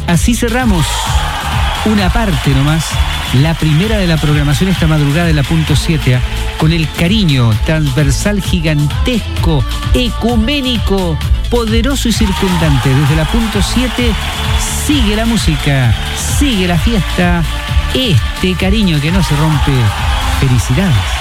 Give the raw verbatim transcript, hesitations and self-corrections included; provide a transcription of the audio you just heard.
Así cerramos una parte nomás, la primera de la programación esta madrugada de la punto siete, ¿eh? Con el cariño transversal, gigantesco, ecuménico, poderoso y circundante. Desde la punto siete sigue la música, sigue la fiesta, este cariño que no se rompe. Felicidades.